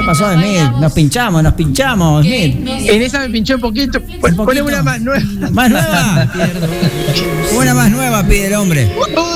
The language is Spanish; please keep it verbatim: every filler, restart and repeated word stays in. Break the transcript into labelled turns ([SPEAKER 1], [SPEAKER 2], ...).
[SPEAKER 1] pasó a Smith? Nos pinchamos, nos pinchamos, Smith.
[SPEAKER 2] En esa me pinché un poquito.
[SPEAKER 1] Un
[SPEAKER 2] Poneme una más nueva.
[SPEAKER 1] Más nueva. Una más nueva pide el hombre.